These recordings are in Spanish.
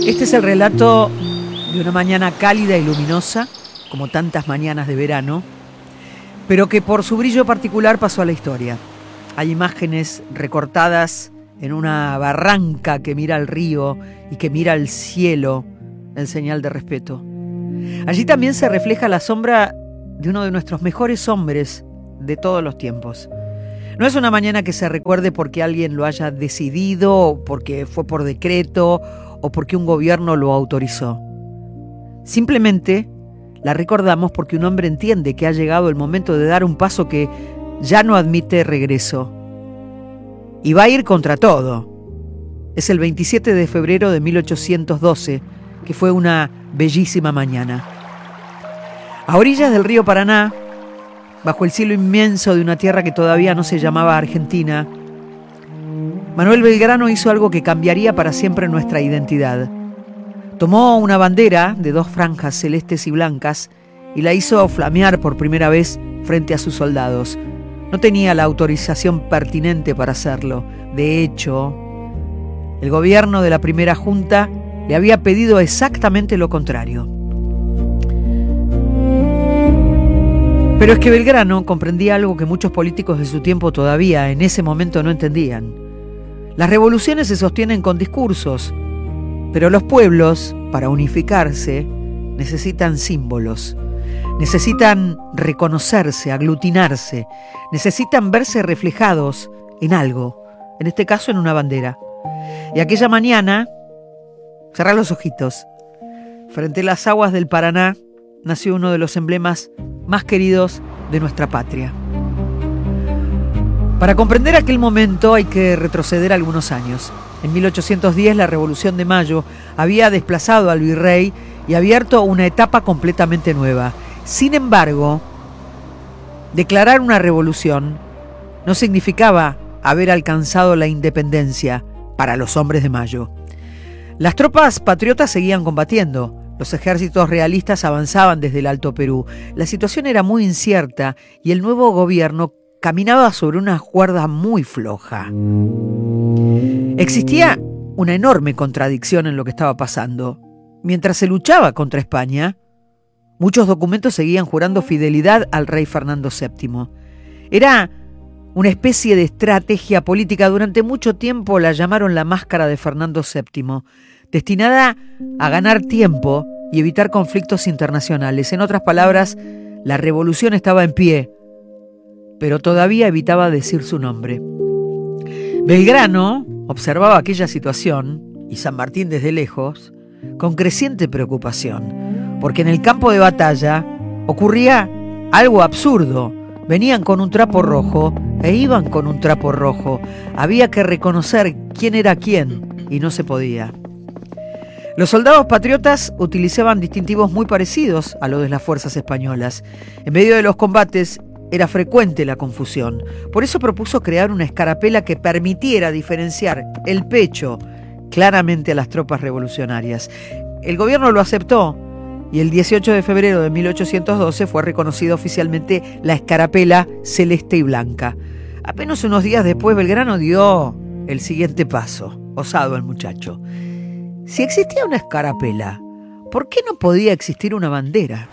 Este es el relato de una mañana cálida y luminosa, como tantas mañanas de verano, pero que por su brillo particular pasó a la historia. Hay imágenes recortadas en una barranca que mira al río y que mira al cielo, en señal de respeto. Allí también se refleja la sombra de uno de nuestros mejores hombres de todos los tiempos. No es una mañana que se recuerde porque alguien lo haya decidido, o porque fue por decreto, o porque un gobierno lo autorizó. Simplemente la recordamos porque un hombre entiende que ha llegado el momento de dar un paso que ya no admite regreso. Y va a ir contra todo. Es el 27 de febrero de 1812, que fue una bellísima mañana. A orillas del río Paraná, bajo el cielo inmenso de una tierra que todavía no se llamaba Argentina, Manuel Belgrano hizo algo que cambiaría para siempre nuestra identidad. Tomó una bandera de 2 franjas celestes y blancas y la hizo flamear por primera vez frente a sus soldados. No tenía la autorización pertinente para hacerlo. De hecho, el gobierno de la primera junta le había pedido exactamente lo contrario. Pero es que Belgrano comprendía algo que muchos políticos de su tiempo todavía en ese momento no entendían. Las revoluciones se sostienen con discursos, pero los pueblos, para unificarse, necesitan símbolos, necesitan reconocerse, aglutinarse, necesitan verse reflejados en algo, en este caso en una bandera. Y aquella mañana, cerrá los ojitos, frente a las aguas del Paraná, nació uno de los emblemas más queridos de nuestra patria. Para comprender aquel momento hay que retroceder algunos años. En 1810 la Revolución de Mayo había desplazado al virrey y abierto una etapa completamente nueva. Sin embargo, declarar una revolución no significaba haber alcanzado la independencia para los hombres de Mayo. Las tropas patriotas seguían combatiendo. Los ejércitos realistas avanzaban desde el Alto Perú. La situación era muy incierta y el nuevo gobierno caminaba sobre una cuerda muy floja. Existía una enorme contradicción en lo que estaba pasando. Mientras se luchaba contra España, muchos documentos seguían jurando fidelidad al rey Fernando VII. Era una especie de estrategia política. Durante mucho tiempo la llamaron la máscara de Fernando VII, destinada a ganar tiempo y evitar conflictos internacionales. En otras palabras, la revolución estaba en pie, pero todavía evitaba decir su nombre. Belgrano observaba aquella situación, y San Martín desde lejos, con creciente preocupación, porque en el campo de batalla ocurría algo absurdo. Venían con un trapo rojo e iban con un trapo rojo. Había que reconocer quién era quién, y no se podía. Los soldados patriotas utilizaban distintivos muy parecidos a los de las fuerzas españolas. En medio de los combates era frecuente la confusión. Por eso propuso crear una escarapela que permitiera diferenciar el pecho claramente a las tropas revolucionarias. El gobierno lo aceptó y el 18 de febrero de 1812 fue reconocida oficialmente la escarapela celeste y blanca. Apenas unos días después Belgrano dio el siguiente paso. Osado el muchacho. Si existía una escarapela, ¿por qué no podía existir una bandera?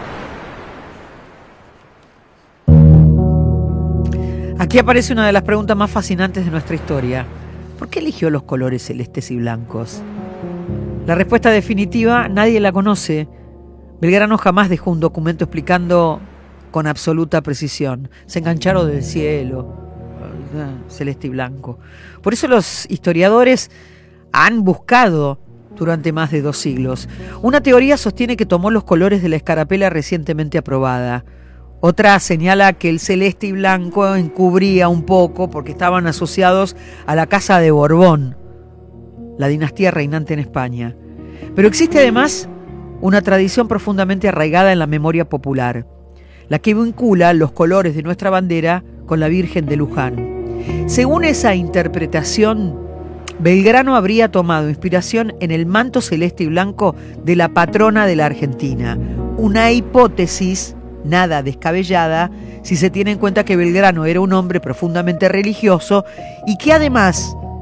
Aquí aparece una de las preguntas más fascinantes de nuestra historia. ¿Por qué eligió los colores celestes y blancos? La respuesta definitiva nadie la conoce. Belgrano jamás dejó un documento explicando con absoluta precisión. Se engancharon del cielo, celeste y blanco. Por eso los historiadores han buscado durante más de 2 siglos. Una teoría sostiene que tomó los colores de la escarapela recientemente aprobada. Otra señala que el celeste y blanco encubría un poco porque estaban asociados a la Casa de Borbón, la dinastía reinante en España. Pero existe además una tradición profundamente arraigada en la memoria popular, la que vincula los colores de nuestra bandera con la Virgen de Luján. Según esa interpretación, Belgrano habría tomado inspiración en el manto celeste y blanco de la patrona de la Argentina, una hipótesis nada descabellada si se tiene en cuenta que Belgrano era un hombre profundamente religioso y que además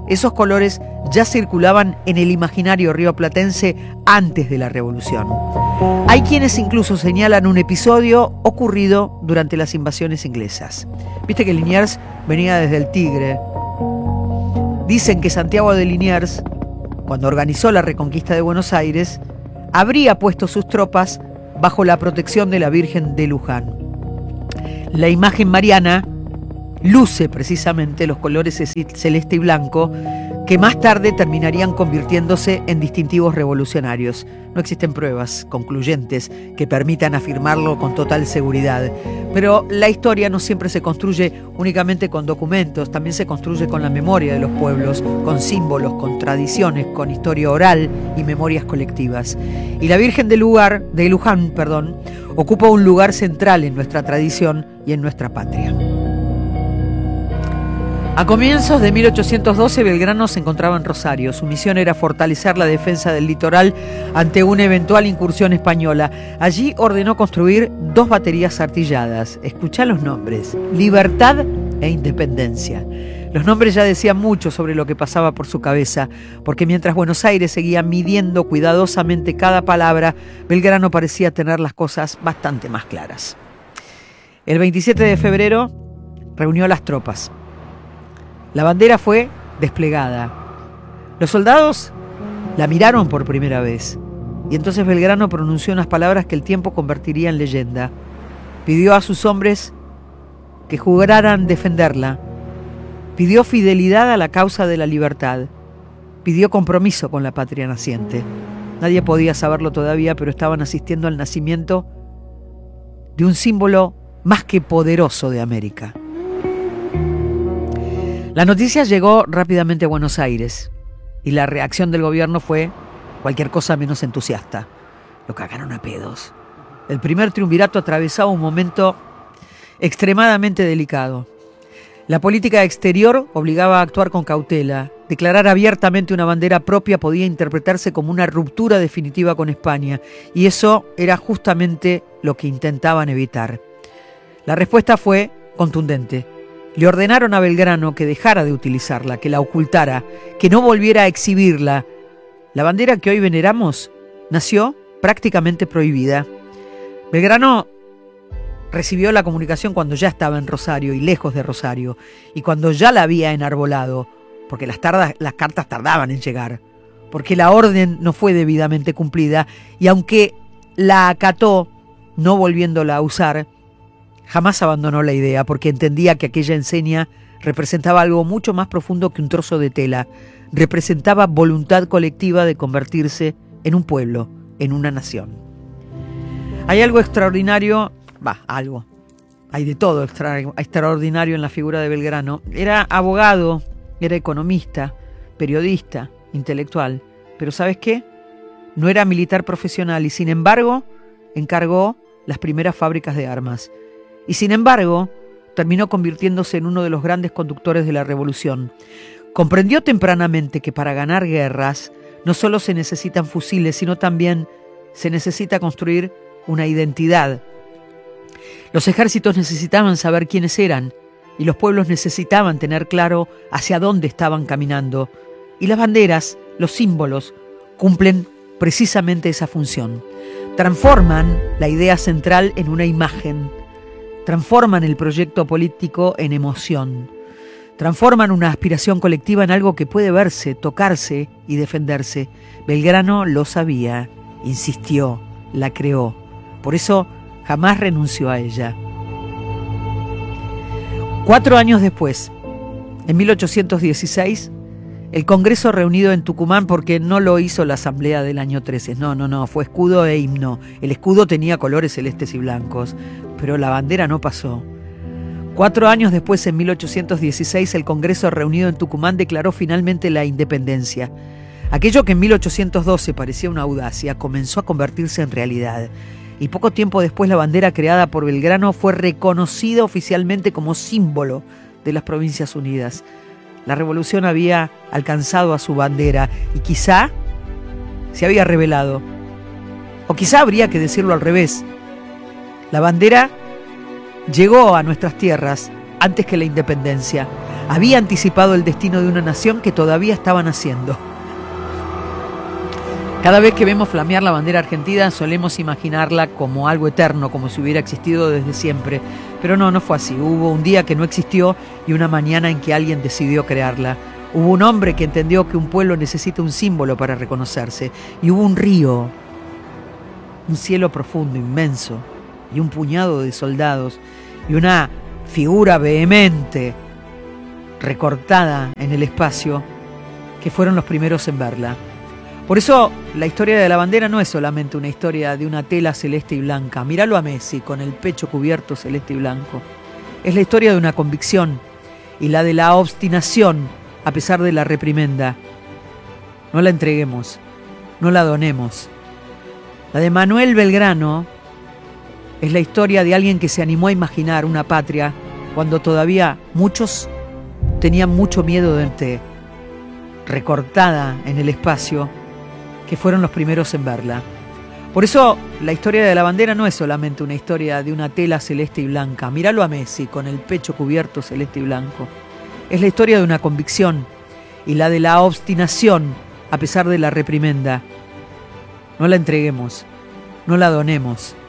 esos colores ya circulaban en el imaginario rioplatense antes de la Revolución. Hay quienes incluso señalan un episodio ocurrido durante las invasiones inglesas. Viste que Liniers venía desde el Tigre. Dicen que Santiago de Liniers, cuando organizó la reconquista de Buenos Aires, habría puesto sus tropas bajo la protección de la Virgen de Luján. La imagen mariana luce precisamente los colores celeste y blanco que más tarde terminarían convirtiéndose en distintivos revolucionarios. No existen pruebas concluyentes que permitan afirmarlo con total seguridad, pero la historia no siempre se construye únicamente con documentos, también se construye con la memoria de los pueblos, con símbolos, con tradiciones, con historia oral y memorias colectivas. Y la Virgen de Luján, ocupa un lugar central en nuestra tradición y en nuestra patria. A comienzos de 1812, Belgrano se encontraba en Rosario. Su misión era fortalecer la defensa del litoral ante una eventual incursión española. Allí ordenó construir 2 baterías artilladas. Escuchá los nombres: Libertad e Independencia. Los nombres ya decían mucho sobre lo que pasaba por su cabeza, porque mientras Buenos Aires seguía midiendo cuidadosamente cada palabra, Belgrano parecía tener las cosas bastante más claras. El 27 de febrero reunió a las tropas. La bandera fue desplegada. Los soldados la miraron por primera vez. Y entonces Belgrano pronunció unas palabras que el tiempo convertiría en leyenda. Pidió a sus hombres que juraran defenderla. Pidió fidelidad a la causa de la libertad. Pidió compromiso con la patria naciente. Nadie podía saberlo todavía, pero estaban asistiendo al nacimiento de un símbolo más que poderoso de América. La noticia llegó rápidamente a Buenos Aires y la reacción del gobierno fue cualquier cosa menos entusiasta. Lo cagaron a pedos. El primer triunvirato atravesaba un momento extremadamente delicado. La política exterior obligaba a actuar con cautela. Declarar abiertamente una bandera propia podía interpretarse como una ruptura definitiva con España, y eso era justamente lo que intentaban evitar. La respuesta fue contundente. Le ordenaron a Belgrano que dejara de utilizarla, que la ocultara, que no volviera a exhibirla. La bandera que hoy veneramos nació prácticamente prohibida. Belgrano recibió la comunicación cuando ya estaba en Rosario y lejos de Rosario, y cuando ya la había enarbolado, porque las cartas tardaban en llegar, porque la orden no fue debidamente cumplida, y aunque la acató, no volviéndola a usar, jamás abandonó la idea, porque entendía que aquella enseña representaba algo mucho más profundo que un trozo de tela. Representaba voluntad colectiva de convertirse en un pueblo, en una nación. Hay algo extraordinario, hay de todo extraordinario en la figura de Belgrano. Era abogado, era economista, periodista, intelectual, pero ¿sabes qué? No era militar profesional y sin embargo encargó las primeras fábricas de armas. Y sin embargo, terminó convirtiéndose en uno de los grandes conductores de la revolución. Comprendió tempranamente que para ganar guerras no solo se necesitan fusiles, sino también se necesita construir una identidad. Los ejércitos necesitaban saber quiénes eran y los pueblos necesitaban tener claro hacia dónde estaban caminando. Y las banderas, los símbolos, cumplen precisamente esa función. Transforman la idea central en una imagen. Transforman el proyecto político en emoción. Transforman una aspiración colectiva en algo que puede verse, tocarse y defenderse. Belgrano lo sabía, insistió, la creó. Por eso jamás renunció a ella. 4 años después, en 1816, el Congreso reunido en Tucumán, porque no lo hizo la Asamblea del año 13, no, fue escudo e himno. El escudo tenía colores celestes y blancos, pero la bandera no pasó. 4 años después, en 1816, el Congreso reunido en Tucumán declaró finalmente la independencia. Aquello que en 1812 parecía una audacia comenzó a convertirse en realidad. Y poco tiempo después la bandera creada por Belgrano fue reconocida oficialmente como símbolo de las Provincias Unidas. La revolución había alcanzado a su bandera y quizá se había revelado. O quizá habría que decirlo al revés. La bandera llegó a nuestras tierras antes que la independencia. había anticipado el destino de una nación que todavía estaba naciendo. Cada vez que vemos flamear la bandera argentina solemos imaginarla como algo eterno, como si hubiera existido desde siempre. Pero no fue así. Hubo un día que no existió y una mañana en que alguien decidió crearla. Hubo un hombre que entendió que un pueblo necesita un símbolo para reconocerse. Y hubo un río, un cielo profundo, inmenso, y un puñado de soldados, y una figura vehemente, recortada en el espacio, que fueron los primeros en verla. Por eso la historia de la bandera no es solamente una historia de una tela celeste y blanca. Míralo a Messi con el pecho cubierto celeste y blanco. Es la historia de una convicción y la de la obstinación a pesar de la reprimenda. No la entreguemos, no la donemos. La de Manuel Belgrano es la historia de alguien que se animó a imaginar una patria cuando todavía muchos tenían mucho miedo de verte, recortada en el espacio, que fueron los primeros en verla. Por eso la historia de la bandera no es solamente una historia de una tela celeste y blanca. Míralo a Messi con el pecho cubierto celeste y blanco. Es la historia de una convicción y la de la obstinación a pesar de la reprimenda. No la entreguemos, no la donemos.